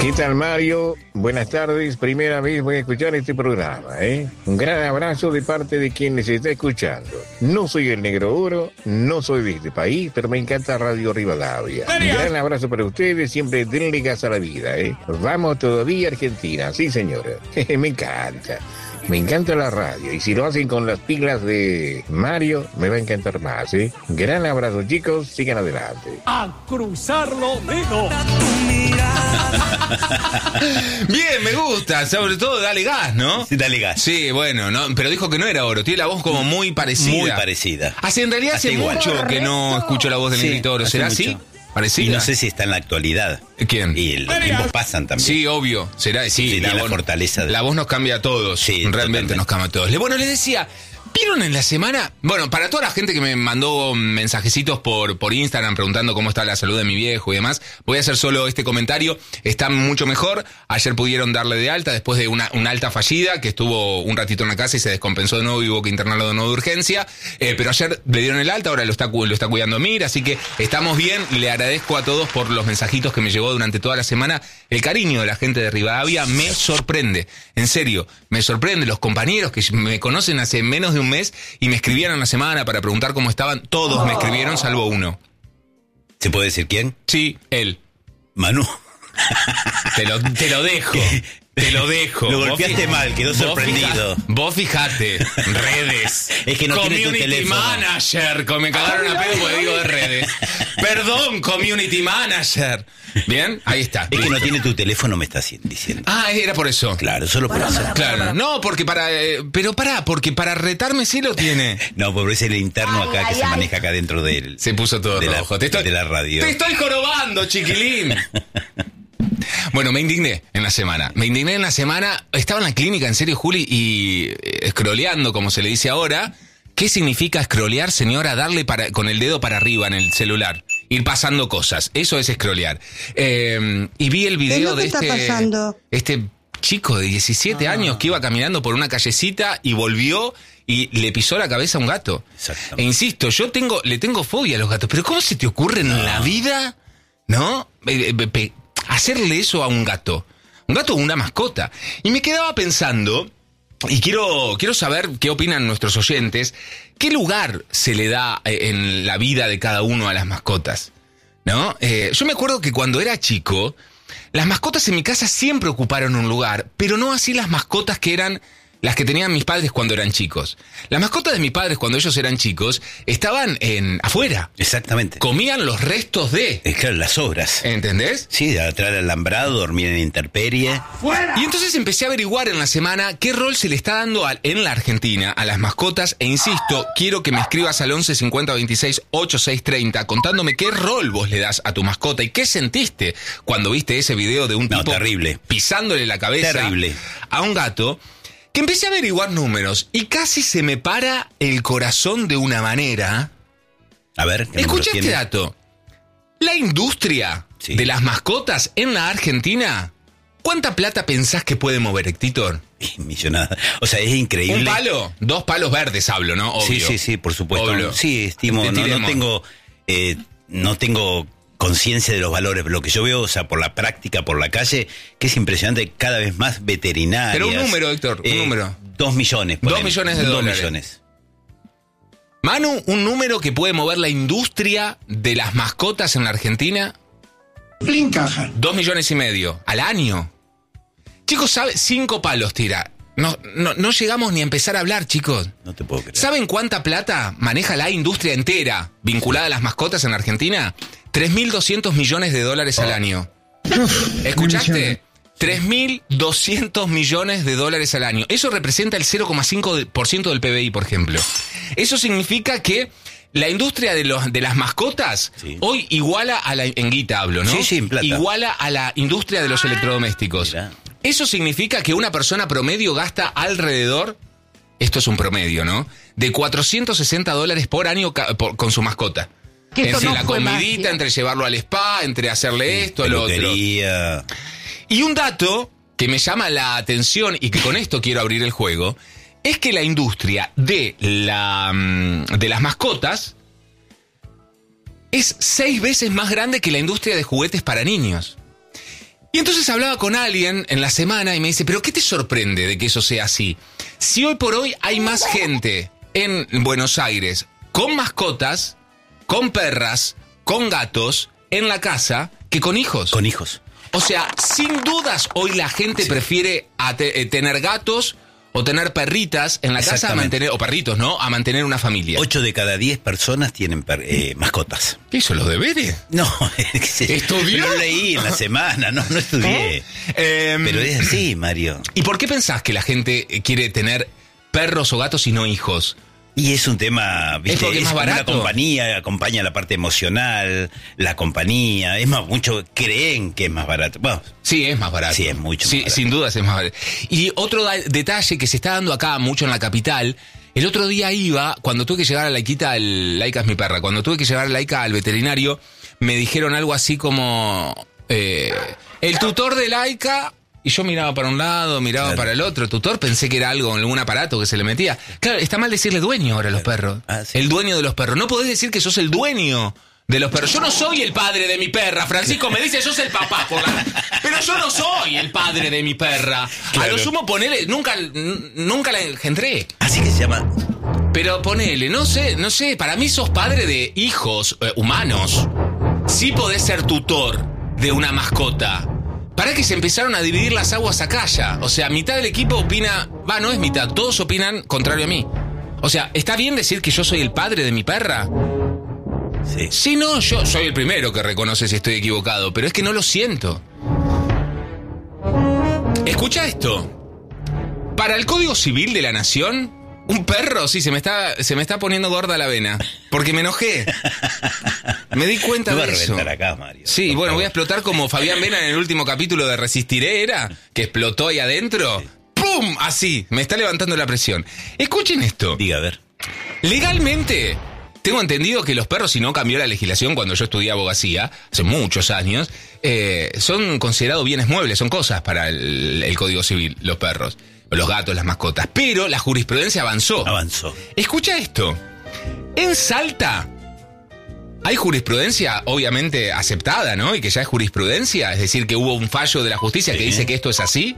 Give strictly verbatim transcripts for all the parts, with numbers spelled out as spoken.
¿Qué tal, Mario? Buenas tardes. Primera vez voy a escuchar este programa, ¿eh? Un gran abrazo de parte de quien les está escuchando. No soy el Negro Oro, no soy de este país, pero me encanta Radio Rivadavia. Un gran abrazo para ustedes, siempre denle gas a la vida, ¿eh? Vamos todavía a Argentina, sí, señora. Me encanta. Me encanta la radio, y si lo hacen con las pilas de Mario, me va a encantar más, ¿eh? Gran abrazo, chicos, sigan adelante. A cruzar los dedos. Bien, me gusta, sobre todo dale gas, ¿no? Sí, dale gas. Sí, bueno, no, pero dijo que no era oro, tiene la voz como muy parecida. Muy parecida. Así, en realidad hace igual. mucho que no escucho la voz del Sí, Negrito Oro, ¿será hace así? mucho. ¿Parecida? Y no sé si está en la actualidad. ¿Quién? Y los tiempos pasan también. Sí, obvio. Será, sí, Sí, la, tiene la voz, fortaleza de- la voz nos cambia a todos. Sí, realmente totalmente. nos cambia a todos. Le- Bueno, les decía, ¿vieron en la semana? Bueno, para toda la gente que me mandó mensajecitos por, por Instagram preguntando cómo está la salud de mi viejo y demás, voy a hacer solo este comentario. Está mucho mejor. Ayer pudieron darle de alta después de una, una alta fallida, que estuvo un ratito en la casa y se descompensó de nuevo y hubo que internarlo de nuevo de urgencia. Eh, pero ayer le dieron el alta, ahora lo está, cu- lo está cuidando Mir, así que estamos bien. Le agradezco a todos por los mensajitos que me llegó durante toda la semana. El cariño de la gente de Rivadavia me sorprende. En serio, me sorprende. Los compañeros que me conocen hace menos de un mes y me escribieron la semana para preguntar cómo estaban, todos me escribieron salvo uno. ¿Se puede decir quién? Sí, él. Manu. Te lo, te lo dejo. Te lo dejo. Lo Vos golpeaste fija- mal, quedó vos sorprendido. fija- vos fijate, redes. Es que no tiene tu Community teléfono. Manager, como me cagaron a pedo porque digo de redes. Perdón, Community Manager. Bien, ahí está. Es que no tiene tu teléfono, me estás diciendo. Ah, era por eso. Claro, solo por eso. Claro, no, porque para... eh, pero pará, porque para retarme sí lo tiene. No, porque es el interno Ay, acá que ay, se ay. maneja acá dentro de él. Se puso todo de la, rojo. Te estoy, de la radio. Te estoy jorobando, chiquilín. Bueno, me indigné en la semana. Me indigné en la semana. Estaba en la clínica, en serio, Juli, y eh, scrolleando, como se le dice ahora. ¿Qué significa scrollear, señora? Darle para, con el dedo para arriba en el celular. Ir pasando cosas. Eso es scrollear. Eh, y vi el video ¿Qué es lo de que está este, pasando? este chico de diecisiete años que iba caminando por una callecita y volvió y le pisó la cabeza a un gato. Exactamente. E insisto, yo tengo, le tengo fobia a los gatos. Pero ¿cómo se te ocurre en la vida, no? Eh, eh, pe- hacerle eso a un gato. Un gato o una mascota. Y me quedaba pensando, y quiero, quiero saber qué opinan nuestros oyentes, qué lugar se le da eh, en la vida de cada uno a las mascotas, ¿no? Eh, yo me acuerdo que cuando era chico, las mascotas en mi casa siempre ocuparon un lugar, pero no así las mascotas que eran las que tenían mis padres cuando eran chicos. Las mascotas de mis padres cuando ellos eran chicos estaban en afuera. Exactamente. Comían los restos de... Es claro, las obras. ¿Entendés? Sí, de atrás del alambrado, dormir en intemperie. Y entonces empecé a averiguar en la semana qué rol se le está dando a- en la Argentina a las mascotas. E insisto, quiero que me escribas al once cincuenta veintiséis ochenta y seis treinta contándome qué rol vos le das a tu mascota y qué sentiste cuando viste ese video de un No, tipo terrible. pisándole la cabeza Terrible. a un gato. Que empecé a averiguar números y casi se me para el corazón de una manera. A ver, ¿qué Escucha número este tiene? dato. La industria Sí. de las mascotas en la Argentina, ¿cuánta plata pensás que puede mover, Héctor? Millonada. O sea, es increíble. ¿Un palo? Dos palos verdes hablo, ¿no? Obvio. Sí, sí, sí, por supuesto. Obvio. Sí, estimo. Te No, no tiremos. tengo, eh, no tengo conciencia de los valores. Lo que yo veo, o sea, por la práctica, por la calle, que es impresionante, cada vez más veterinarias. Pero un número, Héctor, un Eh, número. Dos millones. Dos ponele. millones de Dos dólares. millones. Manu, un número que puede mover la industria de las mascotas en la Argentina. Dos millones y medio al año. Chicos, ¿sabe? Cinco palos tira. No, no, no llegamos ni a empezar a hablar, chicos. No te puedo creer. ¿Saben cuánta plata maneja la industria entera vinculada a las mascotas en la Argentina? tres mil doscientos millones de dólares al año. ¿Escuchaste? tres mil doscientos millones de dólares al año. Eso representa el cero coma cinco por ciento del P B I, por ejemplo. Eso significa que la industria de, los, de las mascotas Sí. hoy iguala a la... En guita hablo, ¿no? Sí, sí, en plata. Iguala a la industria de los electrodomésticos. Mirá. Eso significa que una persona promedio gasta alrededor, esto es un promedio, ¿no?, de cuatrocientos sesenta dólares por año ca- por- con su mascota. Que esto Entre no la fue comidita, magia. entre llevarlo al spa, entre hacerle esto, lo otro. Peluquería. Y un dato que me llama la atención y que con esto quiero abrir el juego, es que la industria de, la, mm, de las mascotas es seis veces más grande que la industria de juguetes para niños. Y entonces hablaba con alguien en la semana y me dice, ¿pero qué te sorprende de que eso sea así? Si hoy por hoy hay más gente en Buenos Aires con mascotas, con perras, con gatos, en la casa, que con hijos. Con hijos. O sea, sin dudas, hoy la gente sí. prefiere a te, eh, tener gatos o tener perritas en la casa a mantener, o perritos, ¿no? A mantener una familia. Ocho de cada diez personas tienen per, eh, mascotas. ¿Qué hizo, los deberes? No, ¿estudió? Lo leí en la semana, no, no estudié. ¿Eh? Pero es así, Mario. ¿Y por qué pensás que la gente quiere tener perros o gatos y no hijos? Y es un tema, ¿viste? Es porque es más barato. La compañía acompaña la parte emocional, la compañía, es más, muchos creen que es más barato. Bueno, sí, es más barato. Sí, es mucho sí, más barato. Sin dudas es más barato. Y otro da- detalle que se está dando acá mucho en la capital, el otro día iba, cuando tuve que llevar a Laikita, al, Laika es mi perra, cuando tuve que llevar a Laika al veterinario, me dijeron algo así como, eh, el tutor de Laika... Y yo miraba para un lado, miraba claro. para el otro. Tutor, pensé que era algo, algún aparato que se le metía. Claro, está mal decirle dueño ahora a los perros. Ah, sí. El dueño de los perros. No podés decir que sos el dueño de los perros. Yo no soy el padre de mi perra. Francisco me dice, sos el papá. Por la... Pero yo no soy el padre de mi perra. Claro. A lo sumo ponele, nunca, nunca la engendré. Así que se llama... Pero ponele, no sé, no sé. Para mí sos padre de hijos eh, humanos. Sí podés ser tutor de una mascota. Para que se empezaron a dividir las aguas acá ya. O sea, mitad del equipo opina... Va, no es mitad, todos opinan contrario a mí. O sea, ¿está bien decir que yo soy el padre de mi perra? Sí. Sí, no, yo soy el primero que reconoce si estoy equivocado, pero es que no lo siento. Escucha esto. Para el Código Civil de la Nación... Un perro, sí, se me está se me está poniendo gorda la vena. Porque me enojé. Me di cuenta no de va a eso. Acá, Mario, sí, bueno, favor. Voy a explotar como Fabián Vena en el último capítulo de Resistiré, ¿era? Que explotó ahí adentro. Sí. ¡Pum! Así, me está levantando la presión. Escuchen esto. Diga, a ver. Legalmente, tengo entendido que los perros, si no cambió la legislación cuando yo estudié abogacía, hace muchos años, eh, son considerados bienes muebles, son cosas para el, el Código Civil, los perros. Los gatos, las mascotas. Pero la jurisprudencia avanzó. Avanzó. Escucha esto. En Salta hay jurisprudencia, obviamente, aceptada, ¿no? Y que ya es jurisprudencia. Es decir, que hubo un fallo de la justicia sí. que dice que esto es así.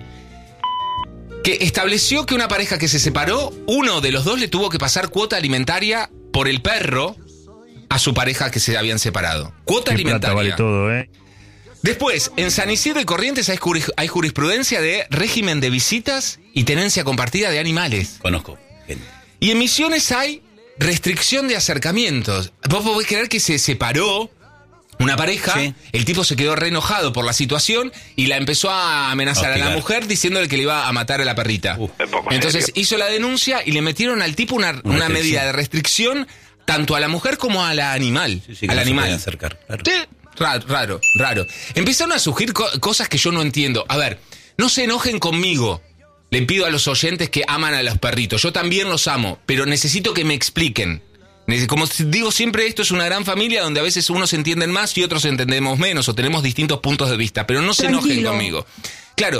Que estableció que una pareja que se separó, uno de los dos le tuvo que pasar cuota alimentaria por el perro a su pareja que se habían separado. Cuota Qué alimentaria. Plata vale todo, ¿eh? Después, en San Isidro y Corrientes hay, juris, hay jurisprudencia de régimen de visitas y tenencia compartida de animales. Conozco. Gente. Y en Misiones hay restricción de acercamientos. Vos podés creer que se separó una pareja, sí. El tipo se quedó re enojado por la situación y la empezó a amenazar a la mujer diciéndole que le iba a matar a la perrita. Uh, Entonces hizo la denuncia y le metieron al tipo una, una, una medida de restricción tanto a la mujer como a la animal. Sí, sí, al no animal. Se acercar, claro. Sí. Raro, raro, raro. Empezaron a surgir co- cosas que yo no entiendo. A ver, no se enojen conmigo. Le pido a los oyentes que aman a los perritos. Yo también los amo, pero necesito que me expliquen. Como digo siempre, esto es una gran familia donde a veces unos entienden más y otros entendemos menos o tenemos distintos puntos de vista, pero no se Tranquilo. enojen conmigo. Claro,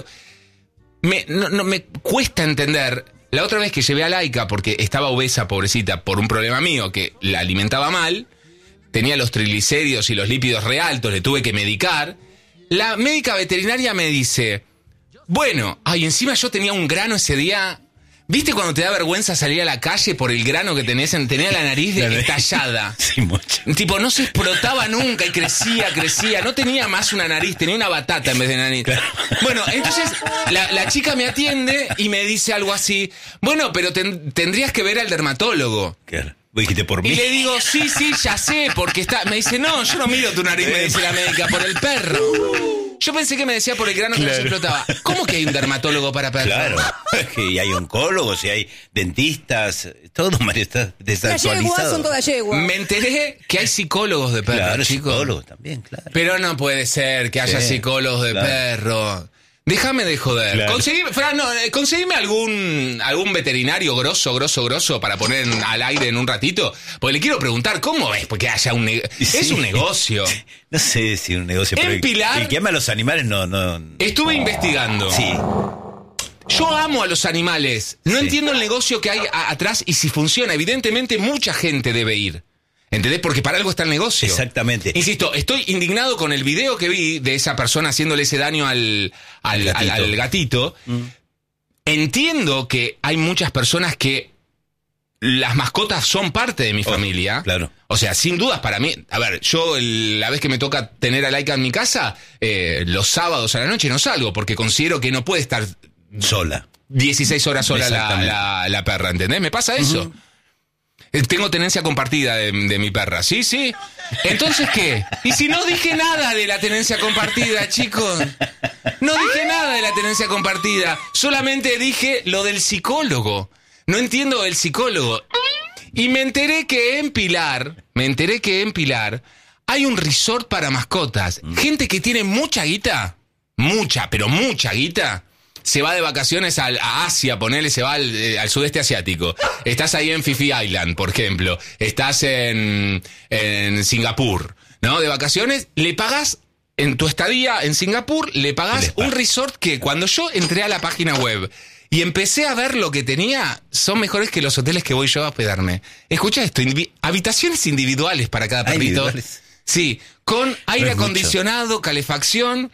me, no, no, me cuesta entender. La otra vez que llevé a Laika, porque estaba obesa, pobrecita, por un problema mío, que la alimentaba mal... Tenía los triglicéridos y los lípidos re altos, le tuve que medicar. La médica veterinaria me dice, bueno, ay, encima yo tenía un grano ese día. ¿Viste cuando te da vergüenza salir a la calle por el grano que tenés? En, tenía la nariz de, la estallada. Sí, mucho. Tipo, no se explotaba nunca y crecía, crecía. No tenía más una nariz, tenía una batata en vez de nariz. Claro. Bueno, entonces la, la chica me atiende y me dice algo así. Bueno, pero ten, tendrías que ver al dermatólogo. Claro. Dijiste por mí. Y le digo, sí, sí, ya sé, porque está... Me dice, no, yo no miro tu nariz, me dice la médica, por el perro. Yo pensé que me decía por el grano claro. que no se explotaba. ¿Cómo que hay un dermatólogo para perros? Claro, y hay oncólogos, y hay dentistas, todo, Mario, está desactualizado. Son todas yeguas. Me enteré que hay psicólogos de perros, claro, chicos. Psicólogos también, claro. Pero no puede ser que haya sí, psicólogos de claro. perros. Déjame de joder. Claro. Conseguime, Fran, no, conseguime algún algún veterinario grosso, grosso, grosso para poner en, al aire en un ratito. Porque le quiero preguntar cómo es, porque haya un ne- sí. Es un negocio. No sé si un negocio. En pero Pilar. El que ama a los animales no, no. Estuve no. investigando. Sí. Yo amo a los animales. No sí. entiendo el negocio que hay a- atrás y si funciona. Evidentemente mucha gente debe ir. ¿Entendés? Porque para algo está el negocio. Exactamente. Insisto, estoy indignado con el video que vi de esa persona haciéndole ese daño al, al, gatito. al, al gatito. Mm. Entiendo que hay muchas personas que las mascotas son parte de mi oh, familia. Claro. O sea, sin dudas para mí. A ver, yo el, la vez que me toca tener a Laika en mi casa, eh, los sábados a la noche no salgo porque considero que no puede estar sola. dieciséis horas sola la, la, la perra, ¿entendés? Me pasa eso. Uh-huh. Tengo tenencia compartida de, de mi perra, ¿sí? Sí. Entonces, ¿qué? ¿Y si no dije nada de la tenencia compartida, chicos? No dije nada de la tenencia compartida. Solamente dije lo del psicólogo. No entiendo el psicólogo. Y me enteré que en Pilar, me enteré que en Pilar hay un resort para mascotas. Gente que tiene mucha guita, mucha, pero mucha guita, se va de vacaciones al, a Asia, ponele, se va al, eh, al sudeste asiático. Estás ahí en Fifi Island, por ejemplo. Estás en, en Singapur, ¿no? De vacaciones, le pagas, en tu estadía en Singapur, le pagas un resort que cuando yo entré a la página web y empecé a ver lo que tenía, son mejores que los hoteles que voy yo a hospedarme. Escucha esto, indivi- habitaciones individuales para cada perrito. Sí, con aire no acondicionado, mucho. Calefacción,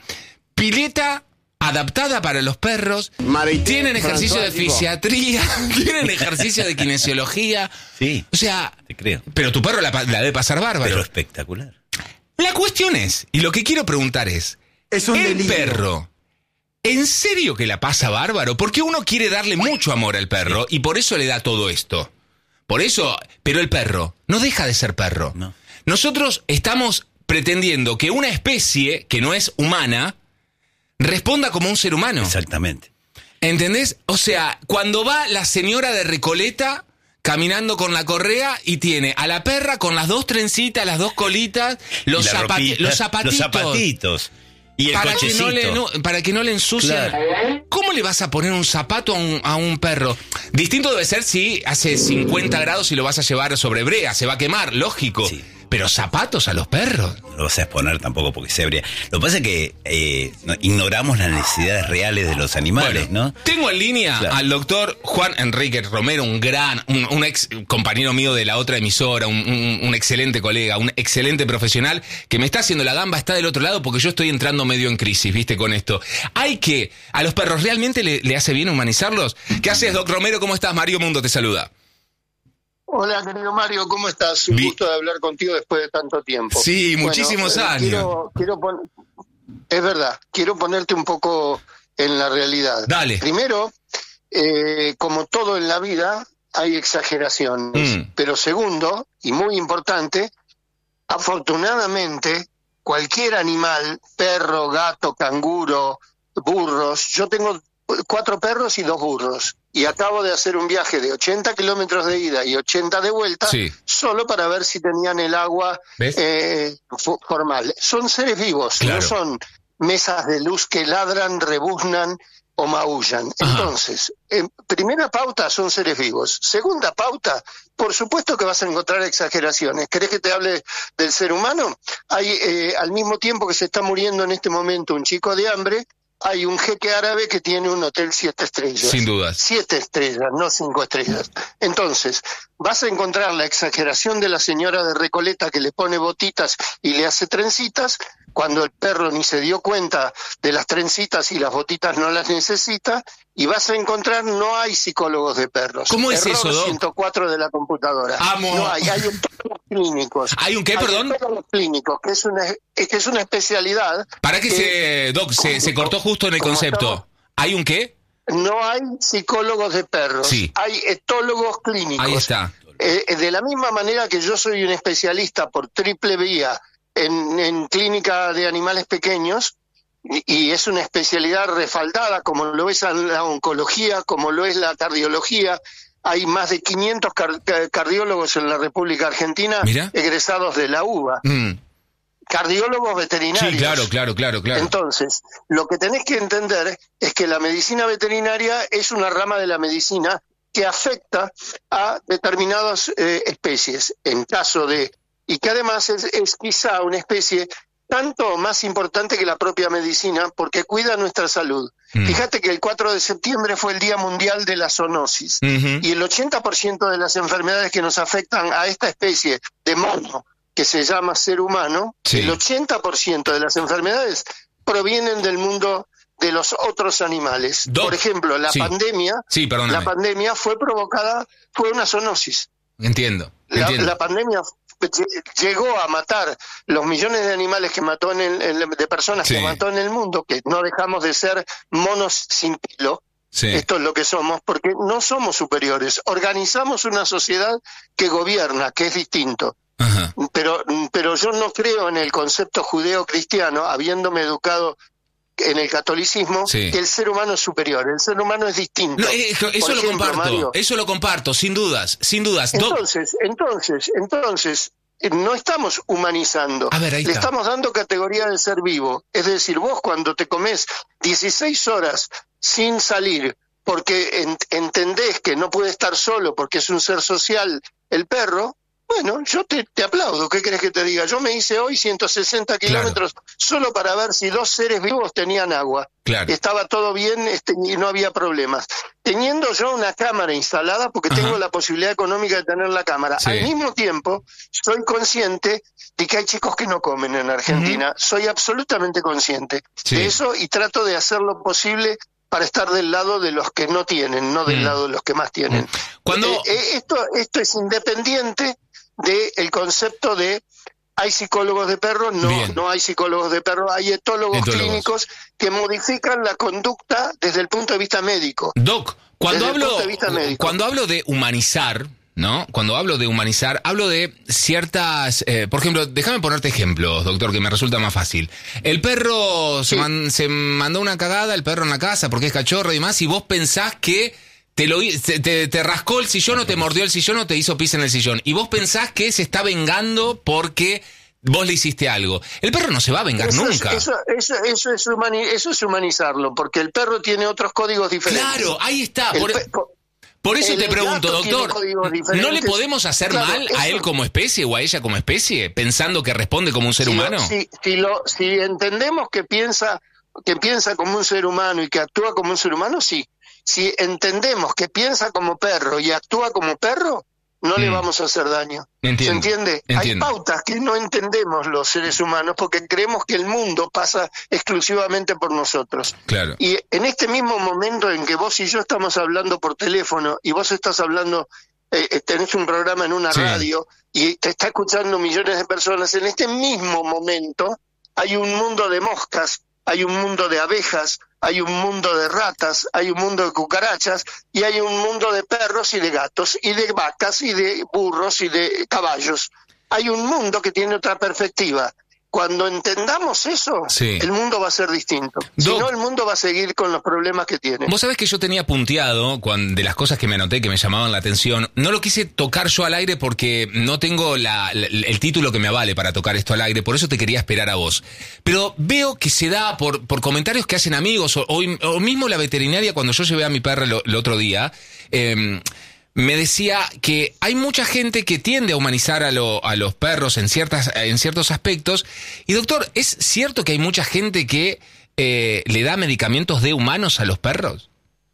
pileta adaptada para los perros, Marité, tienen ejercicio de fisiatría, tienen ejercicio de kinesiología. Sí, o sea, te creo. Pero tu perro la, la debe pasar bárbaro. Pero espectacular. La cuestión es, y lo que quiero preguntar es, es un el delirio. Perro, ¿en serio que la pasa bárbaro? Porque uno quiere darle mucho amor al perro y por eso le da todo esto. Por eso, pero el perro no deja de ser perro. No. Nosotros estamos pretendiendo que una especie que no es humana responda como un ser humano. Exactamente. ¿Entendés? O sea, cuando va la señora de Recoleta caminando con la correa y tiene a la perra con las dos trencitas, las dos colitas, los, zapati- ropita, los zapatitos. Los zapatitos. Y el para cochecito. Que no le, no, para que no le ensucien. Claro. ¿Cómo le vas a poner un zapato a un, a un perro? Distinto debe ser si hace cincuenta grados y lo vas a llevar sobre brea, se va a quemar, lógico. Sí. Pero zapatos a los perros. No lo vas a exponer tampoco porque se ebria. Lo que pasa es que eh, no, ignoramos las necesidades reales de los animales, bueno, ¿no? Tengo en línea claro. al doctor Juan Enrique Romero, un gran, un, un ex compañero mío de la otra emisora, un, un, un excelente colega, un excelente profesional, que me está haciendo la gamba, está del otro lado porque yo estoy entrando medio en crisis, ¿viste? Con esto. Hay que, a los perros realmente le, le hace bien humanizarlos. ¿Qué haces, doc Romero? ¿Cómo estás? Mario Mundo te saluda. Hola, querido Mario, ¿cómo estás? Un gusto de hablar contigo después de tanto tiempo. Sí, muchísimos bueno, años. Quiero, quiero pon- es verdad, quiero ponerte un poco en la realidad. Dale. Primero, eh, como todo en la vida, hay exageraciones. Mm. Pero segundo, y muy importante, afortunadamente, cualquier animal, perro, gato, canguro, burros, yo tengo cuatro perros y dos burros. Y acabo de hacer un viaje de ochenta kilómetros de ida y ochenta de vuelta, sí. solo para ver si tenían el agua eh, formal. Son seres vivos, claro. no son mesas de luz que ladran, rebuznan o maullan. Ajá. Entonces, eh, primera pauta, son seres vivos. Segunda pauta, por supuesto que vas a encontrar exageraciones. ¿Querés que te hable del ser humano? Hay, eh, al mismo tiempo que se está muriendo en este momento un chico de hambre, hay un jeque árabe que tiene un hotel siete estrellas. Sin duda. Siete estrellas, no cinco estrellas. Entonces, vas a encontrar la exageración de la señora de Recoleta que le pone botitas y le hace trencitas, cuando el perro ni se dio cuenta de las trencitas y las botitas no las necesita, y vas a encontrar, no hay psicólogos de perros. ¿Cómo es Error eso, Doc? ciento cuatro de la computadora. Amo. No hay, hay etólogos clínicos. ¿Hay un qué, hay perdón? Etólogos clínicos, que es una, que es una especialidad. ¿Para qué que, se, Doc, se, se cortó justo en el concepto? Estamos, ¿hay un qué? No hay psicólogos de perros, sí. hay etólogos clínicos. Ahí está. Eh, de la misma manera que yo soy un especialista por triple vía en, en clínica de animales pequeños, y, y es una especialidad respaldada, como lo es la oncología, como lo es la cardiología. Hay más de quinientos car- cardiólogos en la República Argentina. ¿Mira? Egresados de la U B A. Mm. Cardiólogos veterinarios. Sí, claro, claro, claro, claro. Entonces, lo que tenés que entender es que la medicina veterinaria es una rama de la medicina que afecta a determinadas eh, especies, en caso de, y que además es, es quizá una especie tanto más importante que la propia medicina porque cuida nuestra salud. Mm. Fíjate que el cuatro de septiembre fue el Día Mundial de la Zoonosis, uh-huh. y el ochenta por ciento de las enfermedades que nos afectan a esta especie de mono que se llama ser humano, sí. el ochenta por ciento de las enfermedades provienen del mundo de los otros animales. Doc, Por ejemplo, la sí. pandemia, sí, la pandemia fue provocada, fue una zoonosis. Entiendo, la, entiendo. La pandemia llegó a matar los millones de animales que mató en el, en, de personas sí. que mató en el mundo, que no dejamos de ser monos sin pelo. Sí. Esto es lo que somos, porque no somos superiores. Organizamos una sociedad que gobierna, que es distinto. Ajá. Pero, pero yo no creo en el concepto judeo-cristiano, habiéndome educado en el catolicismo, sí. que el ser humano es superior, el ser humano es distinto. No, eh, eso Por lo ejemplo, comparto, Mario, eso lo comparto, sin dudas, sin dudas. Entonces, entonces, entonces, no estamos humanizando, A ver, ahí le está. estamos dando categoría de ser vivo. Es decir, vos cuando te comes dieciséis horas sin salir, porque en, entendés que no puede estar solo, porque es un ser social, el perro, bueno, yo te, te aplaudo, ¿qué querés que te diga? Yo me hice hoy ciento sesenta kilómetros claro. solo para ver si dos seres vivos tenían agua. Claro. Estaba todo bien este, y no había problemas. Teniendo yo una cámara instalada, porque Ajá. tengo la posibilidad económica de tener la cámara, sí. al mismo tiempo soy consciente de que hay chicos que no comen en Argentina. Uh-huh. Soy absolutamente consciente sí. de eso y trato de hacer lo posible para estar del lado de los que no tienen, no del mm. lado de los que más tienen. Cuando... Eh, eh, esto, esto es independiente del concepto de hay psicólogos de perros, no, Bien. no hay psicólogos de perros, hay etólogos, etólogos clínicos que modifican la conducta desde el punto de vista médico. Doc, cuando hablo, cuando hablo de humanizar, ¿no? Cuando hablo de humanizar, hablo de ciertas... Eh, por ejemplo, déjame ponerte ejemplos, doctor, que me resulta más fácil. El perro sí. se, man, se mandó una cagada, el perro en la casa, porque es cachorro y más, y vos pensás que te, lo, te, te, te rascó el sillón o te mordió el sillón o te hizo pis en el sillón. Y vos pensás que se está vengando porque vos le hiciste algo. El perro no se va a vengar eso nunca. Es, eso, eso, eso, es humani, eso es humanizarlo, porque el perro tiene otros códigos diferentes. Claro, ahí está. El por... pe- Por eso el te pregunto, doctor, ¿no le podemos hacer claro, mal eso, a él como especie o a ella como especie, pensando que responde como un ser si humano? Lo, si, si, lo, si entendemos que piensa, que piensa como un ser humano y que actúa como un ser humano, sí. Si entendemos que piensa como perro y actúa como perro, no mm. le vamos a hacer daño. Entiendo, ¿Se entiende? entiendo. Hay pautas que no entendemos los seres humanos porque creemos que el mundo pasa exclusivamente por nosotros. Claro. Y en este mismo momento en que vos y yo estamos hablando por teléfono y vos estás hablando, eh, tenés un programa en una sí. radio y te está escuchando millones de personas, en este mismo momento hay un mundo de moscas, hay un mundo de abejas, hay un mundo de ratas, hay un mundo de cucarachas y hay un mundo de perros y de gatos y de vacas y de burros y de caballos. Hay un mundo que tiene otra perspectiva. Cuando entendamos eso, sí. el mundo va a ser distinto. Doc, si no, el mundo va a seguir con los problemas que tiene. Vos sabés que yo tenía punteado, cuando, de las cosas que me anoté que me llamaban la atención, no lo quise tocar yo al aire porque no tengo la, la, el título que me avale para tocar esto al aire, por eso te quería esperar a vos. Pero veo que se da por, por comentarios que hacen amigos, o, o, o mismo la veterinaria, cuando yo llevé a mi perra el, el otro día... Eh, me decía que hay mucha gente que tiende a humanizar a, lo, a los perros en ciertas en ciertos aspectos. Y doctor, ¿es cierto que hay mucha gente que eh, le da medicamentos de humanos a los perros?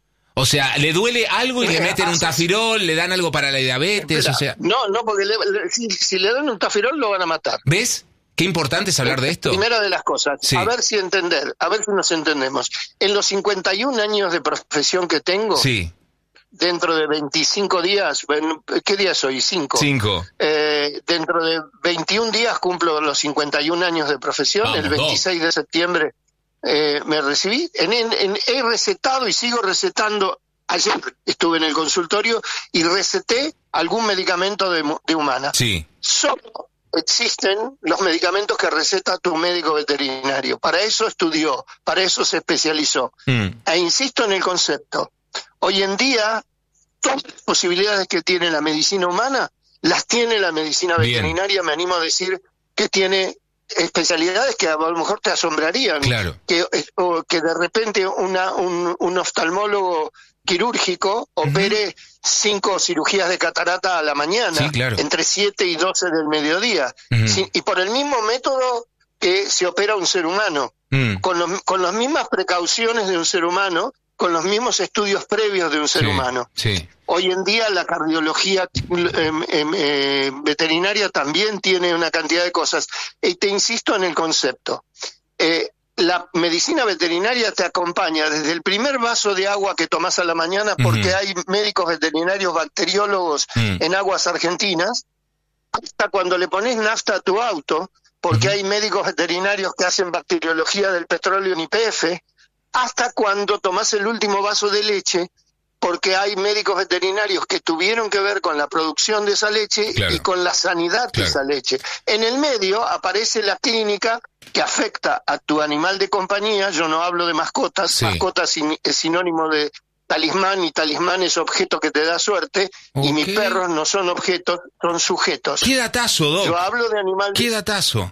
O sea, le duele algo y le meten un tafirol, le dan algo para la diabetes, Espera, o sea... No, no, porque le, le, si, si le dan un tafirol lo van a matar. ¿Ves? Qué importante es hablar de esto. Primera de las cosas, sí. a ver si entender, a ver si nos entendemos. En los cincuenta y un años de profesión que tengo... Sí. Dentro de veinticinco días, ¿qué día soy? Cinco. Cinco. Eh, dentro de veintiún días cumplo los cincuenta y un años de profesión. Vamos, el veintiséis de septiembre eh, me recibí. En, en, en, he recetado y sigo recetando. Ayer estuve en el consultorio y receté algún medicamento de, de humana. Sí. Solo existen los medicamentos que receta tu médico veterinario. Para eso estudió, para eso se especializó. Mm. E insisto en el concepto. Hoy en día, todas las posibilidades que tiene la medicina humana, las tiene la medicina veterinaria. Bien. Me animo a decir que tiene especialidades que a lo mejor te asombrarían. Claro. Que, o que de repente una, un, un oftalmólogo quirúrgico opere uh-huh. cinco cirugías de catarata a la mañana, sí, claro. entre siete y doce del mediodía. Uh-huh. Sí, y por el mismo método que se opera un ser humano, mm. con, los, con las mismas precauciones de un ser humano, con los mismos estudios previos de un ser sí, humano. Sí. Hoy en día la cardiología eh, eh, veterinaria también tiene una cantidad de cosas. Y te insisto en el concepto. Eh, la medicina veterinaria te acompaña desde el primer vaso de agua que tomás a la mañana, porque uh-huh. hay médicos veterinarios bacteriólogos uh-huh. en aguas argentinas, hasta cuando le pones nafta a tu auto, porque uh-huh. hay médicos veterinarios que hacen bacteriología del petróleo en Y P F, hasta cuando tomás el último vaso de leche, porque hay médicos veterinarios que tuvieron que ver con la producción de esa leche claro. y con la sanidad claro. de esa leche. En el medio aparece la clínica que afecta a tu animal de compañía. Yo no hablo de mascotas, sí. mascotas es sinónimo de talismán, y talismán es objeto que te da suerte, okay. y mis perros no son objetos, son sujetos. ¿Qué datazo, Doc? Yo hablo de animales... ¿Qué datazo?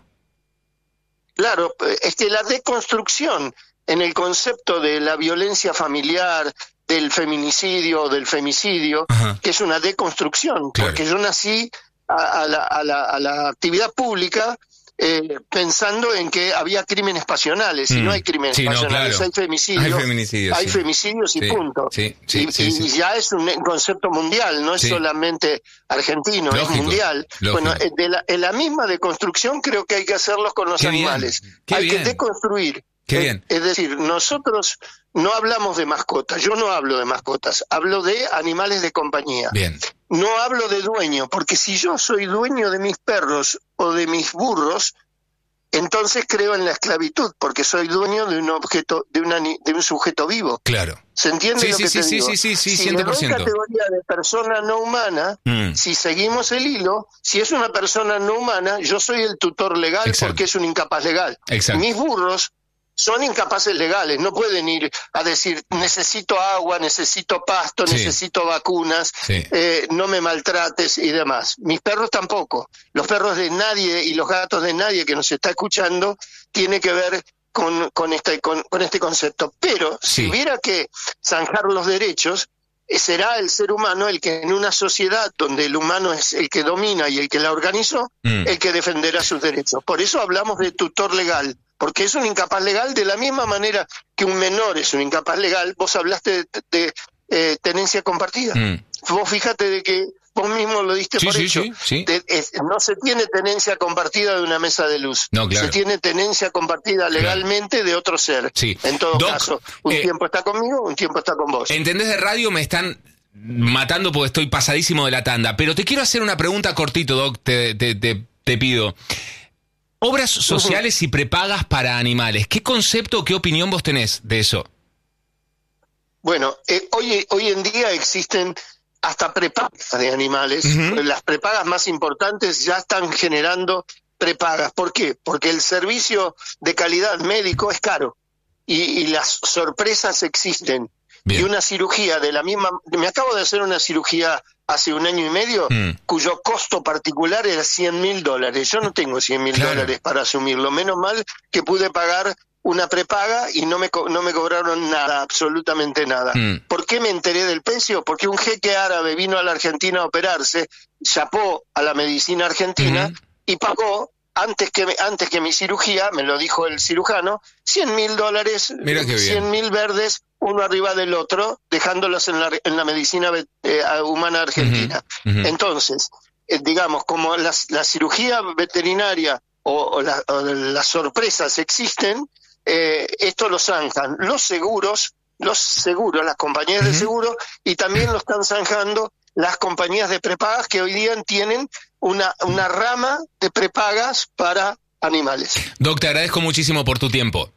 Claro, es que la deconstrucción en el concepto de la violencia familiar, del feminicidio, del femicidio, ajá. que es una deconstrucción, claro. porque yo nací a, a, la, a, la, a la actividad pública eh, pensando en que había crímenes pasionales, mm. y no hay crímenes sí, pasionales, no, claro. hay femicidios, hay feminicidios, hay sí. femicidios y sí. punto. Sí, sí, y, sí, y sí. ya es un concepto mundial, no es sí. solamente argentino, lógico, es mundial. Lógico. Bueno, de la, en la misma deconstrucción creo que hay que hacerlos con los Qué animales. Bien. Qué hay bien. que deconstruir. Qué es, bien. es decir, nosotros no hablamos de mascotas, yo no hablo de mascotas, hablo de animales de compañía. Bien. No hablo de dueño, porque si yo soy dueño de mis perros o de mis burros, entonces creo en la esclavitud, porque soy dueño de un objeto, de, una, de un sujeto vivo. Claro. ¿Se entiende sí, lo sí, que sí, te sí, digo? sí, sí, sí, si cien por ciento. Si le doy categoría de persona no humana, mm. si seguimos el hilo, si es una persona no humana, yo soy el tutor legal. Exacto. Porque es un incapaz legal. Exacto. Mis burros son incapaces legales, no pueden ir a decir necesito agua, necesito pasto, sí. necesito vacunas, sí. eh, no me maltrates y demás. Mis perros tampoco. Los perros de nadie y los gatos de nadie que nos está escuchando tiene que ver con, con, este, con, con este concepto. Pero sí. si hubiera que zanjar los derechos, será el ser humano el que en una sociedad donde el humano es el que domina y el que la organizó, mm. el que defenderá sus derechos. Por eso hablamos de tutor legal, porque es un incapaz legal de la misma manera que un menor es un incapaz legal. Vos hablaste de, de, de eh, tenencia compartida. Mm. Vos fíjate de que vos mismo lo diste sí, por sí, hecho. Sí, sí. De, es, no se tiene tenencia compartida de una mesa de luz. No, claro. Se tiene tenencia compartida legalmente claro. de otro ser. Sí. En todo Doc, caso, un eh, tiempo está conmigo, un tiempo está con vos. ¿Entendés de radio? Me están matando porque estoy pasadísimo de la tanda. Pero te quiero hacer una pregunta cortito, Doc, te, te, te, te pido. Obras sociales y prepagas para animales. ¿Qué concepto o qué opinión vos tenés de eso? Bueno, eh, hoy, hoy en día existen hasta prepagas de animales. Uh-huh. Las prepagas más importantes ya están generando prepagas. ¿Por qué? Porque el servicio de calidad médico es caro y, y las sorpresas existen. Bien. Y una cirugía de la misma... Me acabo de hacer una cirugía hace un año y medio, mm. cuyo costo particular era cien mil dólares. Yo no tengo cien mil claro. dólares para asumirlo. Menos mal que pude pagar una prepaga y no me, co- no me cobraron nada, absolutamente nada. Mm. ¿Por qué me enteré del precio? Porque un jeque árabe vino a la Argentina a operarse, chapó a la medicina argentina mm. y pagó, antes que, antes que mi cirugía, me lo dijo el cirujano, cien mil dólares, cien mil verdes, uno arriba del otro, dejándolos en la, en la medicina eh, humana argentina. Uh-huh, uh-huh. Entonces, eh, digamos, como la, la cirugía veterinaria o, o, la, o las sorpresas existen, eh, esto lo zanjan los seguros, los seguros, las compañías uh-huh. de seguro, y también lo están zanjando las compañías de prepagas que hoy día tienen una, una rama de prepagas para animales. Doc, te agradezco muchísimo por tu tiempo.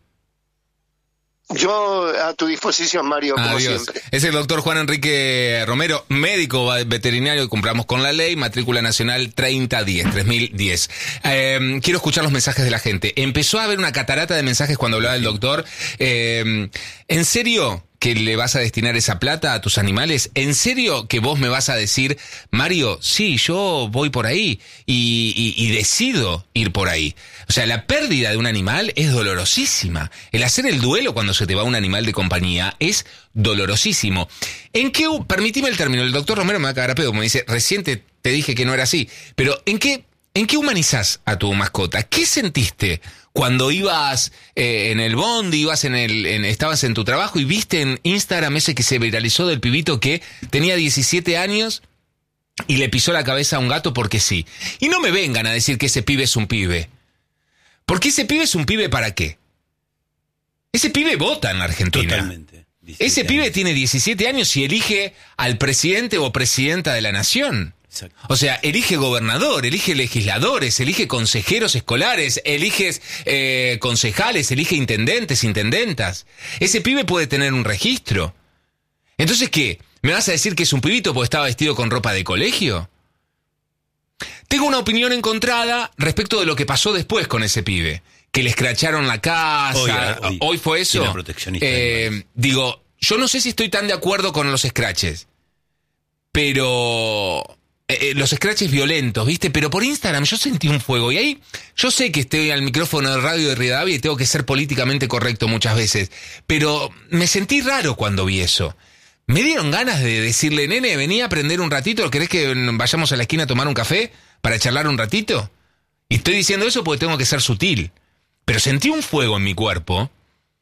Yo a tu disposición, Mario, como Adiós. siempre. Es el doctor Juan Enrique Romero, médico veterinario que cumplamos con la ley, matrícula nacional treinta diez, tres mil diez. Eh, quiero escuchar los mensajes de la gente. Empezó a haber una catarata de mensajes cuando hablaba el doctor. Eh, ¿En serio que le vas a destinar esa plata a tus animales? ¿En serio que vos me vas a decir, Mario, sí, yo voy por ahí y, y, y decido ir por ahí? O sea, la pérdida de un animal es dolorosísima. El hacer el duelo cuando se te va un animal de compañía es dolorosísimo. ¿En qué, permitime el término, el doctor Romero me va a cagar a pedo, me dice, recién te, te dije que no era así, pero ¿en qué, en qué humanizás a tu mascota? ¿Qué sentiste Cuando ibas eh, en el bondi, ibas en el, en, estabas en tu trabajo y viste en Instagram ese que se viralizó del pibito que tenía diecisiete años y le pisó la cabeza a un gato porque sí. Y no me vengan a decir que ese pibe es un pibe. Porque ese pibe es un pibe ¿para qué? Ese pibe vota en la Argentina. Totalmente. Ese pibe años. tiene diecisiete años y elige al presidente o presidenta de la nación. Exacto. O sea, elige gobernador, elige legisladores, elige consejeros escolares, elige eh, concejales, elige intendentes, intendentas. Ese pibe puede tener un registro. Entonces, ¿qué? ¿Me vas a decir que es un pibito porque estaba vestido con ropa de colegio? Tengo una opinión encontrada respecto de lo que pasó después con ese pibe. Que le escracharon la casa. Hoy, hoy, hoy fue eso. Eh, digo, yo no sé si estoy tan de acuerdo con los scratches. Pero... Eh, los scratches violentos, ¿viste? Pero por Instagram yo sentí un fuego. Y ahí yo sé que estoy al micrófono de Radio de Rivadavia y tengo que ser políticamente correcto muchas veces. Pero me sentí raro cuando vi eso. Me dieron ganas de decirle, nene, vení a aprender un ratito. ¿Querés que vayamos a la esquina a tomar un café para charlar un ratito? Y estoy diciendo eso porque tengo que ser sutil. Pero sentí un fuego en mi cuerpo.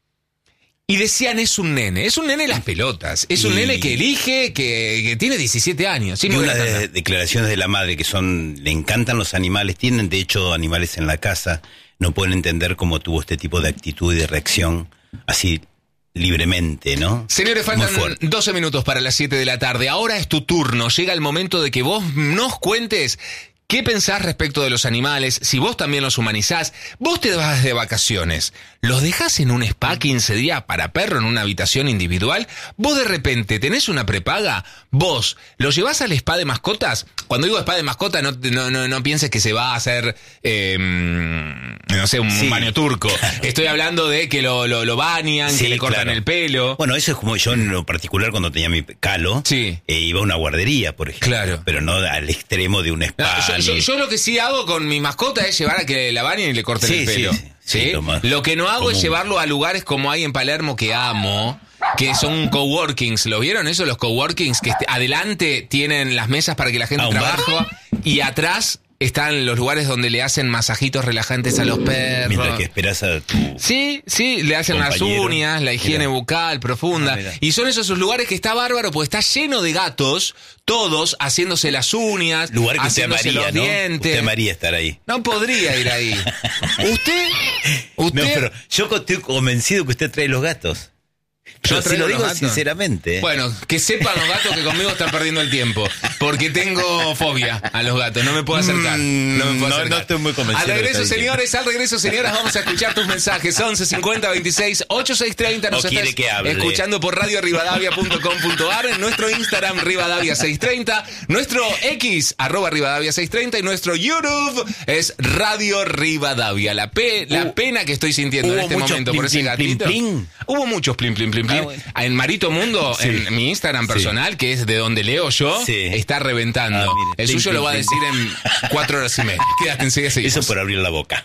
Y decían, es un nene, es un nene las pelotas, es un y... nene que elige, que, que tiene diecisiete años. Sí, y una de las declaraciones de la madre que son, le encantan los animales, tienen de hecho animales en la casa, no pueden entender cómo tuvo este tipo de actitud y de reacción así libremente, ¿no? Señores, faltan doce minutos para las siete de la tarde, ahora es tu turno, llega el momento de que vos nos cuentes... ¿Qué pensás respecto de los animales? Si vos también los humanizás, vos te vas de vacaciones, ¿los dejás en un spa quince días para perro en una habitación individual? ¿Vos de repente tenés una prepaga? ¿Vos los llevás al spa de mascotas? Cuando digo spa de mascotas, no, no, no, no pienses que se va a hacer, eh, no sé, un sí. baño turco. Estoy hablando de que lo, lo, lo bañan, sí, que le cortan claro. el pelo. Bueno, eso es como yo en lo particular cuando tenía mi calo, sí. eh, iba a una guardería, por ejemplo. Claro. Pero no al extremo de un spa. No, yo, Yo, yo lo que sí hago con mi mascota es llevar a que la bañen y le corten sí, el pelo. Sí, sí, ¿sí? Lo, lo que no hago común. Es llevarlo a lugares como hay en Palermo que amo, que son coworkings. ¿Lo vieron eso? Los coworkings que adelante tienen las mesas para que la gente trabaje y atrás están los lugares donde le hacen masajitos relajantes a los perros. Mientras que esperas a tu Sí, sí, le hacen compañero. Las uñas, la higiene mira. bucal profunda. Ah, y son esos lugares que está bárbaro, porque está lleno de gatos, todos haciéndose las uñas, lugar que haciéndose usted amaría, los ¿no? dientes. Usted amaría estar ahí. No podría ir ahí. ¿Usted? ¿Usted? No, pero yo estoy convencido que usted trae los gatos. Yo se lo digo gatos. sinceramente. Bueno, que sepan los gatos que conmigo están perdiendo el tiempo. Porque tengo fobia a los gatos. No me puedo acercar. No me puedo no, acercar. No estoy muy convencido. Al regreso, señores, al regreso, señoras, vamos a escuchar tus mensajes. once cincuenta veintiséis ochenta y seis treinta. Nos estás escuchando por radio rivadavia punto com punto ar, en nuestro Instagram Rivadavia seiscientos treinta, nuestro X arroba Rivadavia seiscientos treinta y nuestro YouTube es Radio Rivadavia. La, pe, la uh, pena que estoy sintiendo en este momento plim, por ese plim, gatito. Plim, plim. Hubo muchos plim, plim, plim, plim. Ah, bueno. En Marito Mundo, sí. en mi Instagram personal, sí. que es de donde leo yo, sí. está reventando. Ah, mire, el plim, suyo plim, lo va plim. a decir en cuatro horas y media. Quédate enseguida, seguimos. Eso por abrir la boca.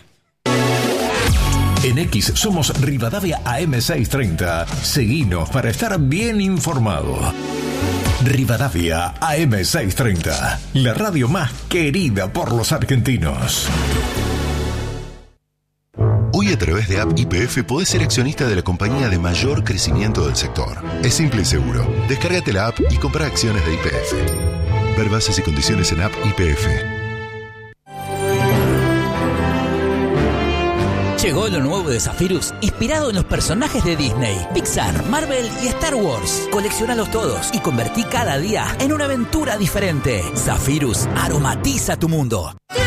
En X somos Rivadavia A M seiscientos treinta. Seguinos para estar bien informado. Rivadavia A M seiscientos treinta, la radio más querida por los argentinos. Hoy a través de App Y P F podés ser accionista de la compañía de mayor crecimiento del sector. Es simple y seguro. Descárgate la app y compra acciones de Y P F. Ver bases y condiciones en App Y P F. Llegó lo nuevo de Zephyrus, inspirado en los personajes de Disney, Pixar, Marvel y Star Wars. Coleccionalos todos y convertí cada día en una aventura diferente. Zephyrus aromatiza tu mundo.